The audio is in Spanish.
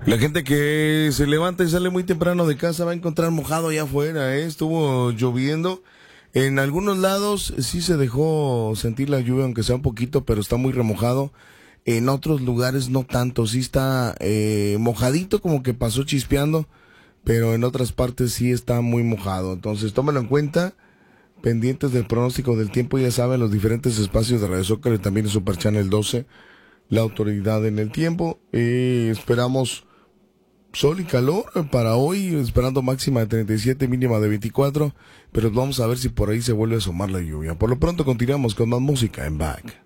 La gente que se levanta y sale muy temprano de casa va a encontrar mojado allá afuera, ¿eh? Estuvo lloviendo. En algunos lados sí se dejó sentir la lluvia, aunque sea un poquito, pero está muy remojado. En otros lugares no tanto, sí está mojadito, como que pasó chispeando, pero en otras partes sí está muy mojado. Entonces tómalo en cuenta, pendientes del pronóstico del tiempo, ya saben, los diferentes espacios de Radio Zócalo y también en Super Channel 12, la autoridad en el tiempo. Esperamos sol y calor para hoy, esperando máxima de 37, mínima de 24, pero vamos a ver si por ahí se vuelve a asomar la lluvia. Por lo pronto continuamos con más música en Back.